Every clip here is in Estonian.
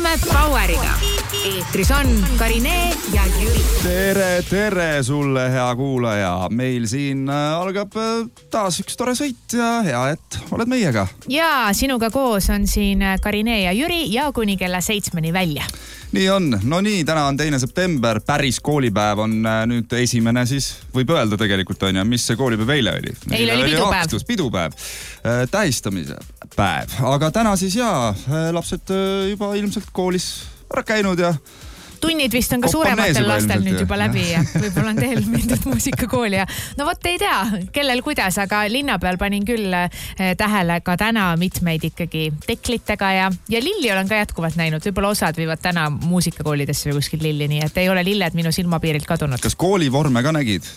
Sõidame Poweriga. Eetris on Karine ja Jüri. Tere sulle, hea kuulaja. Meil siin algab taas üks tore sõit ja hea, et oled meiega. Ja sinuga koos on siin Karine ja Jüri ja kuni kella 7 välja. Nii on. No nii, täna on 2. september. Päris koolipäev on nüüd esimene, siis võib öelda tegelikult on ja mis see koolipäev eile oli? Eile oli pidupäev. Pidupäev. Tähistamise päev. Aga täna siis lapsed juba ilmselt koolis ära käinud ja tunnid vist on ka suurematel lastel nüüd juba läbi ja võib-olla on teil mindud muusikakooli ja no vot ei tea, kellel kuidas, aga linna peal panin küll tähele ka täna mitmeid ikkagi teklitega ja lilli olen ka jätkuvalt näinud. Võib-olla osad viivad täna muusikakoolidesse või kuskil lilli, nii et ei ole lilled minu silmapiirilt kadunud. Kas koolivorme ka nägid?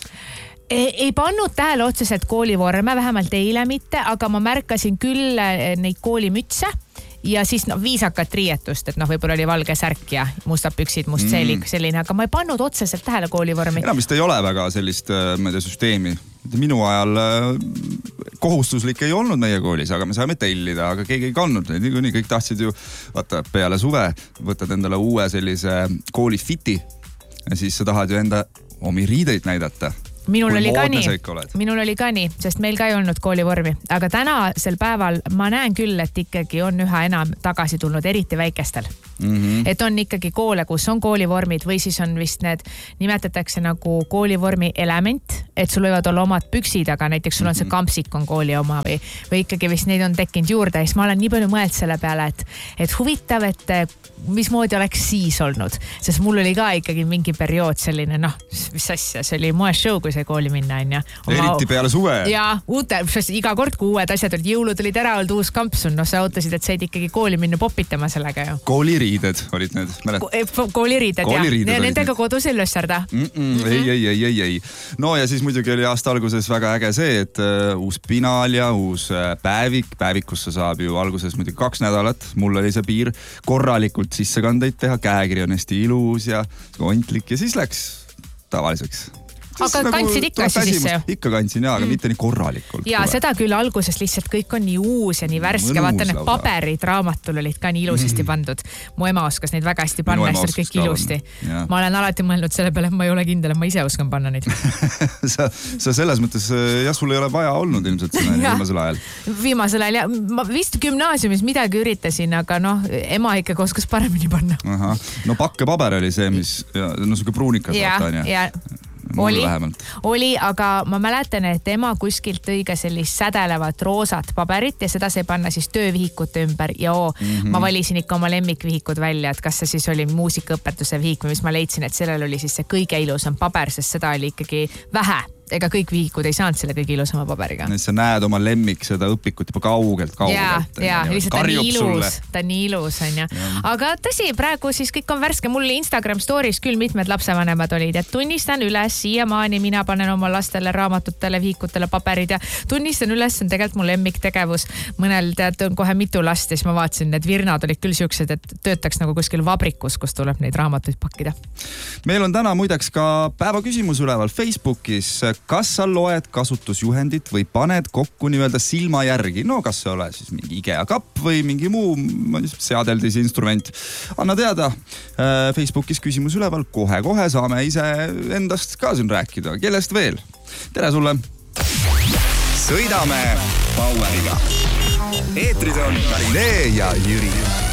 Ei pannud tähele otseselt koolivorme, vähemalt eile mitte, aga ma märkasin küll neid koolimütse ja siis viisakat riietust, et võib-olla oli valge särk ja mustad püksid, must seelik, selline, aga ma ei pannud otseselt tähele koolivormi. Enam vist ei ole väga sellist süsteemi. Minu ajal kohustuslik ei olnud meie koolis, aga me saime tellida, aga keegi ei kandnud neid. Nii kõik tahtsid ju, vaata, peale suve võtad endale uue sellise koolifiti ja siis sa tahad ju enda omi riideid näidata. Minul oli ka nii, sest meil ka ei olnud koolivormi, aga tänasel päeval ma näen küll, et ikkagi on üha enam tagasi tulnud, eriti väikestel. Et on ikkagi koole, kus on koolivormid või siis on vist need, nimetatakse nagu koolivormi element, et sul võivad olla omad püksid, aga näiteks sul on see kampsik on kooli oma või ikkagi vist neid on tekkinud juurde ja siis ma olen nii palju mõeld selle peale, et huvitav, et mismoodi oleks siis olnud, sest mul oli ka ikkagi mingi periood selline, mis asja, see oli moeshow, kui see kooli minna on ja. Eriti peale suve. Ja iga kord, kui uued asjad olid, jõulud olid ära olnud, uus kampsun, sa ootasid, et said ikkagi kooli minna popitama sellega ju. Kooliriided olid need. Kooliriided ja nendega kodus ei lössarda. Ei. No ja siis muidugi oli aasta alguses väga äge see, et uus pinal ja uus päevikusse saab ju alguses muidugi 2 nädalat. Mul oli see piir korralikult sissekandeid teha, käekiri on hästi ilus ja ontlik ja siis läks tavaliseks. Aga kandsid ikka sisse? Ikka kandsin aga mitte nii korralikult. Ja seda küll alguses lihtsalt kõik on nii uus ja nii värske. Vaata, need paberid raamatul olid ka nii ilusasti pandud. Mu ema oskas neid väga hästi panna, hästi kõik ilusti. Ma olen alati mõelnud selle peale, et ma ei ole kindel, et ma ise oskan panna neid. Sa selles mõttes, sul ei ole vaja olnud ilmselt viimasel ajal. Viimasel ajal, ma vist gümnaasiumis midagi üritasin, aga ema ikkagi oskas paremini panna. No pakkepaber oli see, mis suke pruunikas vaata on. Oli, aga ma mäletan, et ema kuskilt tõiga sellist sädelevat roosat paberit ja seda sai panna siis töövihikute ümber ja ma valisin ikka oma lemmikvihikud välja, et kas see siis oli muusikaõpetuse vihik või mis ma leidsin, et sellel oli siis see kõige ilusam paber, sest seda oli ikkagi vähe. Ega kõik vihikud ei saanud selle kõige ilusama paberiga. Sa näed oma lemmik seda õpikut juba kaugelt. Ja, lihtsalt ta on nii ilus on ja. Aga tõsi, praegu siis kõik on värske. Mul Instagram stories küll mitmed lapsevanemad olid, et tunnistan üles siiamaani, mina panen oma lastele raamatutele, vihikutele paberid ja tunnistan üles, on tegelikult mu lemmiktegevus. Mõnel on kohe mitu last ja siis ma vaatasin, need virnad olid küll siuksed, et töötaks nagu kuskil vabrikus, kus tuleb neid raamatuid pakkida. Meil on täna muideks ka päeva küsimus üleval Facebookis. Kas sa loed kasutusjuhendit või paned kokku nii-öelda silma järgi? No kas see ole siis mingi IKEA kapp või mingi muu seadeldis instrument? Anna teada. Facebookis küsimus üleval. Kohe saame ise endast ka siin rääkida. Kellest veel? Tere sulle! Sõidame Poweriga. Eetris on Karine ja Jüri.